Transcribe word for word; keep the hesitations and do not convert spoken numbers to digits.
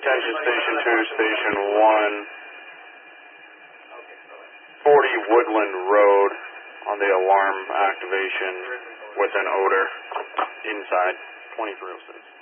Attention Station two, Station one, forty Woodland Road on the alarm activation with an odor inside, twenty-three oh six.